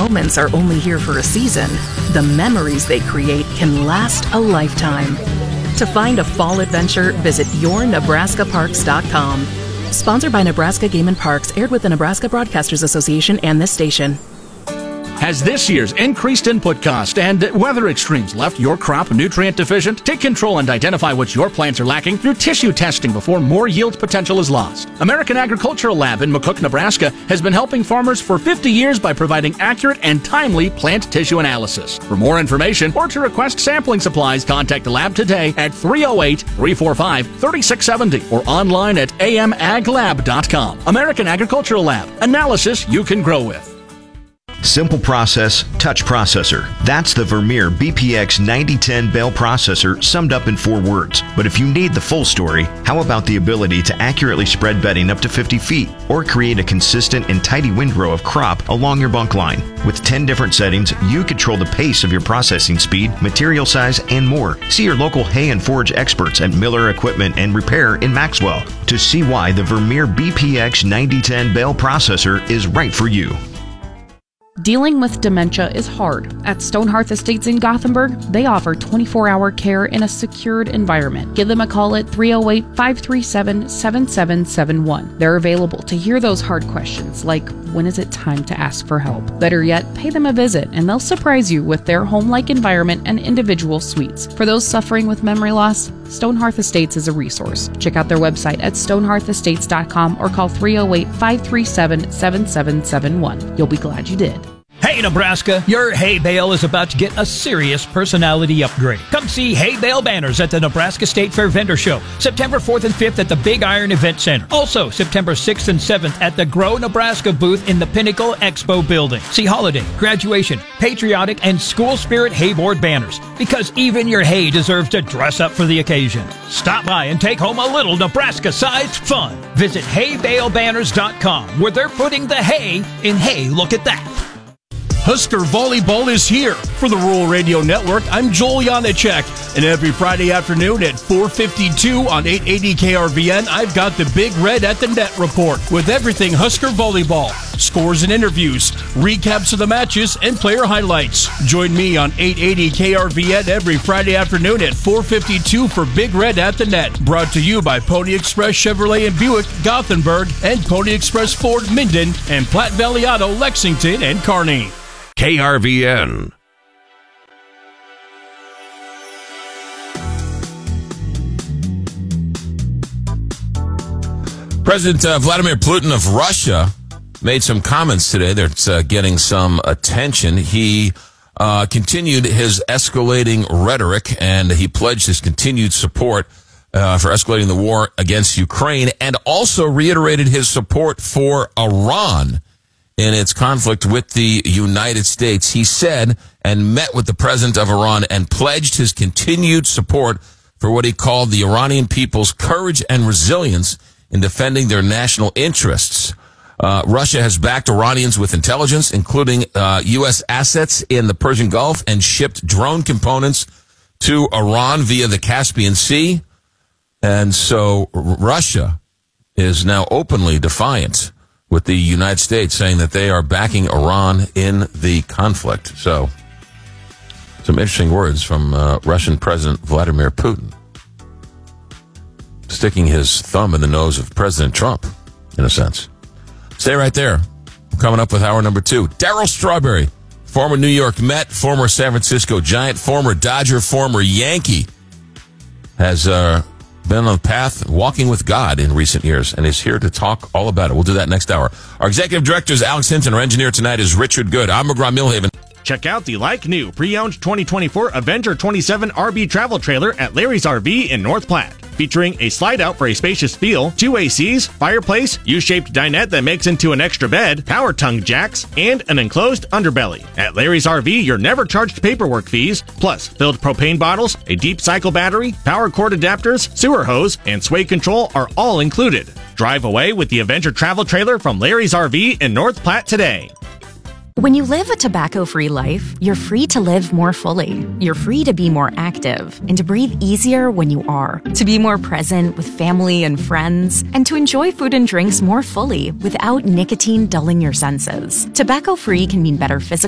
moments are only here for a season, the memories they create can last a lifetime. To find a fall adventure, visit yournebraskaparks.com. Sponsored by Nebraska Game and Parks, aired with the Nebraska Broadcasters Association and this station. Has this year's increased input cost and weather extremes left your crop nutrient deficient? Take control and identify what your plants are lacking through tissue testing before more yield potential is lost. American Agricultural Lab in McCook, Nebraska has been helping farmers for 50 years by providing accurate and timely plant tissue analysis. For more information or to request sampling supplies, contact the lab today at 308-345-3670 or online at amaglab.com. American Agricultural Lab. Analysis you can grow with. Simple process, touch processor. That's the Vermeer BPX 9010 bale processor summed up in 4 words. But if you need the full story, how about the ability to accurately spread bedding up to 50 feet or create a consistent and tidy windrow of crop along your bunk line? With 10 different settings, you control the pace of your processing speed, material size, and more. See your local hay and forage experts at Miller Equipment and Repair in Maxwell to see why the Vermeer BPX 9010 bale processor is right for you. Dealing with dementia is hard. At Stonehearth Estates in Gothenburg, they offer 24-hour care in a secured environment. Give them a call at 308-537-7771. They're available to hear those hard questions like, when is it time to ask for help? Better yet, pay them a visit and they'll surprise you with their home-like environment and individual suites. For those suffering with memory loss, Stonehearth Estates is a resource. Check out their website at stonehearthestates.com or call 308-537-7771. You'll be glad you did. Hey Nebraska, your hay bale is about to get a serious personality upgrade. Come see hay bale banners at the Nebraska State Fair Vendor Show, September 4th and 5th at the Big Iron Event Center. Also, September 6th and 7th at the Grow Nebraska booth in the Pinnacle Expo building. See holiday, graduation, patriotic, and school spirit hay board banners, because even your hay deserves to dress up for the occasion. Stop by and take home a little Nebraska-sized fun. Visit haybalebanners.com, where they're putting the hay in Hey, Look at That. Husker Volleyball is here. For the Rural Radio Network, I'm Joel Janacek. And every Friday afternoon at 4:52 on 880 KRVN, I've got the Big Red at the Net report with everything Husker Volleyball. Scores and interviews, recaps of the matches, and player highlights. Join me on 880 KRVN every Friday afternoon at 4:52 for Big Red at the Net. Brought to you by Pony Express Chevrolet and Buick, Gothenburg, and Pony Express Ford, Minden, and Platte Valley Auto, Lexington, and Kearney. KRVN. President Vladimir Putin of Russia made some comments today that's getting some attention. He continued his escalating rhetoric, and he pledged his continued support for escalating the war against Ukraine, and also reiterated his support for Iran in its conflict with the United States. He said and met with the president of Iran and pledged his continued support for what he called the Iranian people's courage and resilience in defending their national interests. Russia has backed Iranians with intelligence, including U.S. assets in the Persian Gulf, and shipped drone components to Iran via the Caspian Sea. And so Russia is now openly defiant with the United States, saying that they are backing Iran in the conflict. So, some interesting words from Russian President Vladimir Putin, sticking his thumb in the nose of President Trump, in a sense. Stay right there. I'm coming up with hour number 2. Darryl Strawberry, former New York Met, former San Francisco Giant, former Dodger, former Yankee, has been on the path walking with God in recent years and is here to talk all about it. We'll do that next hour. Our executive director is Alex Hinton. Our engineer tonight is Richard Good. I'm McGraw Milhaven. Check out the like-new pre-owned 2024 Avenger 27 RB travel trailer at Larry's RV in North Platte. Featuring a slide-out for a spacious feel, 2 ACs, fireplace, U-shaped dinette that makes into an extra bed, power tongue jacks, and an enclosed underbelly. At Larry's RV, you're never charged paperwork fees, plus filled propane bottles, a deep cycle battery, power cord adapters, sewer hose, and sway control are all included. Drive away with the Avenger travel trailer from Larry's RV in North Platte today. When you live a tobacco-free life, you're free to live more fully. You're free to be more active and to breathe easier when you are, to be more present with family and friends, and to enjoy food and drinks more fully without nicotine dulling your senses. Tobacco-free can mean better physical